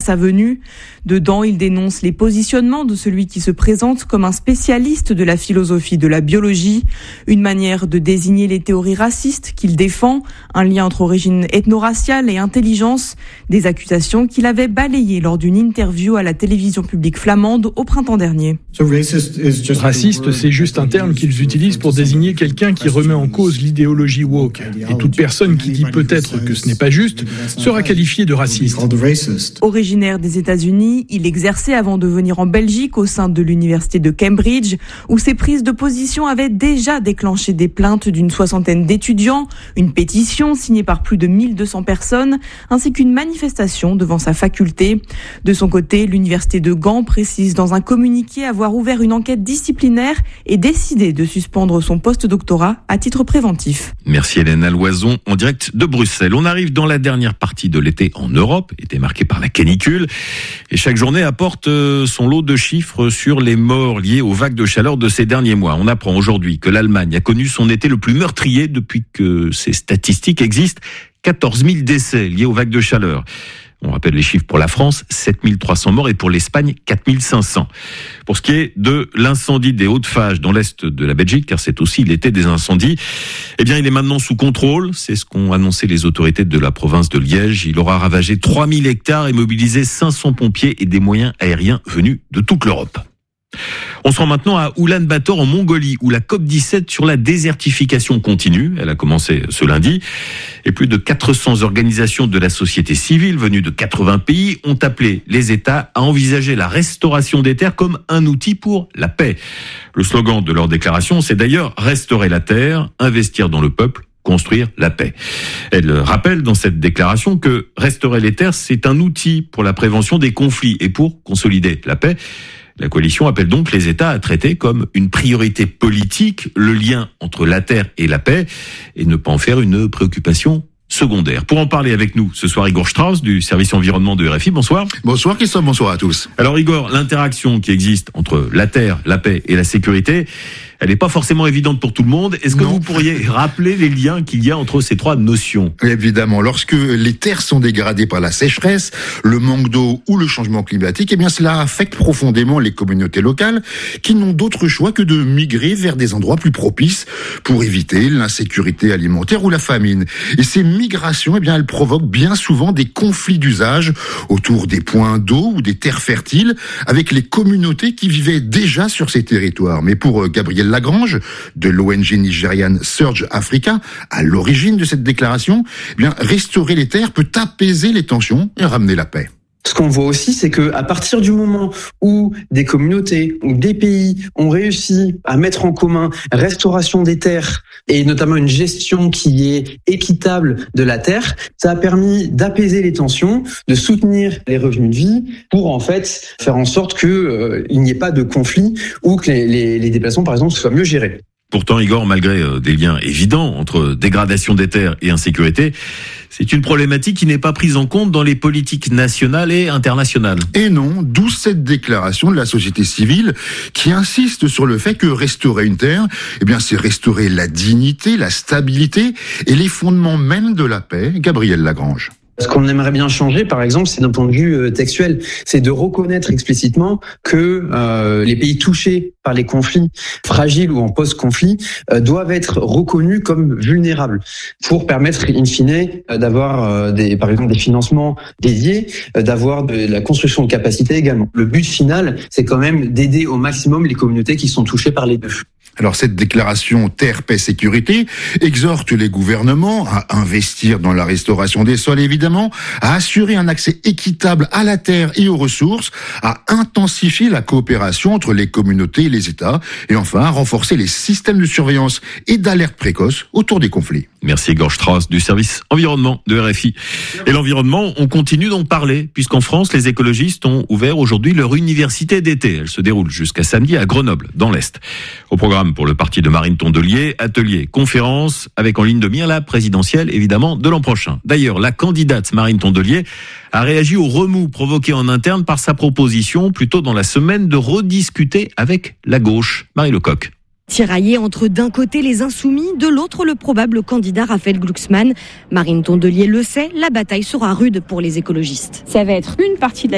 sa venue. Dedans, il dénonce les positionnements de celui qui se présente comme un spécialiste de la philosophie de la biologie, une manière de désigner les théories racistes qu'il défend, un lien entre origine ethno-raciale et intelligence, des accusations qu'il avait balayées lors d'une interview à la télévision publique flamande au printemps dernier. Raciste, c'est juste un terme qu'ils utilisent pour désigner quelqu'un qui remet en cause l'idéologie woke. Et toute personne qui dit peut-être que ce n'est pas juste sera qualifiée de raciste. Originaire des États-Unis, il exerçait avant de venir en Belgique au sein de l'université de Cambridge, où ses prises de position avaient déjà déclenché des plaintes d'une soixantaine d'étudiants, une pétition signée par plus de 1200 personnes, ainsi qu'une manifestation devant sa faculté. De son côté, l'université de Gand précise dans un communiqué avoir ouvert une enquête disciplinaire et décidé de suspendre son post-doctorat à titre préventif. Merci Hélène Loison, en direct de Bruxelles. On arrive dans la dernière partie de l'été en Europe, été marquée par la canicule. Et chaque journée apporte son lot de chiffres sur les morts liés aux vagues de chaleur de ces derniers mois. On apprend aujourd'hui que l'Allemagne a connu son été le plus meurtrier depuis que ces statistiques existent. 14 000 décès liés aux vagues de chaleur. On rappelle les chiffres pour la France, 7 300 morts et pour l'Espagne, 4 500. Pour ce qui est de l'incendie des Hauts-de-Fages dans l'est de la Belgique, car c'est aussi l'été des incendies, eh bien, il est maintenant sous contrôle. C'est ce qu'ont annoncé les autorités de la province de Liège. Il aura ravagé 3 000 hectares et mobilisé 500 pompiers et des moyens aériens venus de toute l'Europe. On se rend maintenant à Oulan-Bator en Mongolie, où la COP17 sur la désertification continue. Elle a commencé ce lundi. Et plus de 400 organisations de la société civile venues de 80 pays ont appelé les États à envisager la restauration des terres comme un outil pour la paix. Le slogan de leur déclaration, c'est d'ailleurs « Restaurer la terre, investir dans le peuple, construire la paix ». Elle rappelle dans cette déclaration que restaurer les terres, c'est un outil pour la prévention des conflits et pour consolider la paix. La coalition appelle donc les États à traiter comme une priorité politique le lien entre la terre et la paix et ne pas en faire une préoccupation secondaire. Pour en parler avec nous ce soir, Igor Strauss du service environnement de RFI. Bonsoir. Bonsoir Christophe, bonsoir à tous. Alors Igor, l'interaction qui existe entre la terre, la paix et la sécurité, elle n'est pas forcément évidente pour tout le monde. Est-ce que vous pourriez rappeler les liens qu'il y a entre ces trois notions ? Évidemment, lorsque les terres sont dégradées par la sécheresse, le manque d'eau ou le changement climatique, eh bien cela affecte profondément les communautés locales qui n'ont d'autre choix que de migrer vers des endroits plus propices pour éviter l'insécurité alimentaire ou la famine. Et ces migrations, eh bien elles provoquent bien souvent des conflits d'usage autour des points d'eau ou des terres fertiles avec les communautés qui vivaient déjà sur ces territoires. Mais pour Gabriel Lagrange, de l'ONG nigériane Surge Africa, à l'origine de cette déclaration, eh bien, restaurer les terres peut apaiser les tensions et ramener la paix. Ce qu'on voit aussi, c'est que à partir du moment où des communautés ou des pays ont réussi à mettre en commun restauration des terres et notamment une gestion qui est équitable de la terre, ça a permis d'apaiser les tensions, de soutenir les revenus de vie pour en fait faire en sorte que il n'y ait pas de conflit ou que les déplacements par exemple soient mieux gérés. Pourtant, Igor, malgré des liens évidents entre dégradation des terres et insécurité, c'est une problématique qui n'est pas prise en compte dans les politiques nationales et internationales. Et non, d'où cette déclaration de la société civile qui insiste sur le fait que restaurer une terre, eh bien, c'est restaurer la dignité, la stabilité et les fondements même de la paix. Gabriel Lagrange. Ce qu'on aimerait bien changer, par exemple, c'est d'un point de vue textuel, c'est de reconnaître explicitement que les pays touchés par les conflits fragiles ou en post-conflit doivent être reconnus comme vulnérables pour permettre, in fine, d'avoir par exemple des financements dédiés, d'avoir de la construction de capacités également. Le but final, c'est quand même d'aider au maximum les communautés qui sont touchées par les deux. Alors cette déclaration Terre, Paix, Sécurité exhorte les gouvernements à investir dans la restauration des sols évidemment, à assurer un accès équitable à la terre et aux ressources, à intensifier la coopération entre les communautés et les États et enfin à renforcer les systèmes de surveillance et d'alerte précoce autour des conflits. Merci Igor Strauss du service environnement de RFI. Et l'environnement, on continue d'en parler puisqu'en France, les écologistes ont ouvert aujourd'hui leur université d'été. Elle se déroule jusqu'à samedi à Grenoble, dans l'Est. Au programme pour le parti de Marine Tondelier, atelier, conférence, avec en ligne de mire la présidentielle, évidemment, de l'an prochain. D'ailleurs, la candidate Marine Tondelier a réagi au remous provoqué en interne par sa proposition, plutôt dans la semaine, de rediscuter avec la gauche. Marie Lecoq. Tiraillé entre d'un côté les insoumis, de l'autre le probable candidat Raphaël Glucksmann. Marine Tondelier le sait, la bataille sera rude pour les écologistes. Ça va être une partie de la